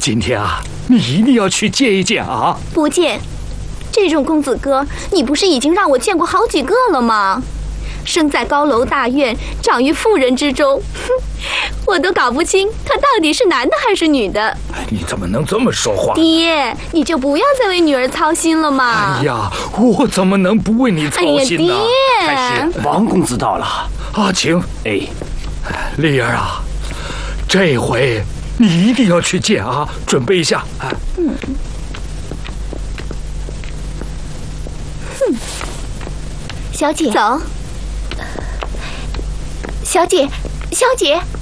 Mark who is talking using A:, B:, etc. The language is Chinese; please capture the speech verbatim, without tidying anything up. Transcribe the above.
A: 今天啊，你一定要去见一见啊！
B: 不见，这种公子哥，你不是已经让我见过好几个了吗？生在高楼大院，长于妇人之中，我都搞不清他到底是男的还是女的。
A: 你怎么能这么说话？
B: 爹，你就不要再为女儿操心了嘛。
A: 哎呀，我怎么能不为你操心呢？
B: 哎呀，
C: 太师，王公子到了。
A: 阿晴，
C: 哎，
A: 丽儿啊，这回你一定要去见啊，准备一下。哎，
B: 嗯，哼，小姐，走。小姐，小姐。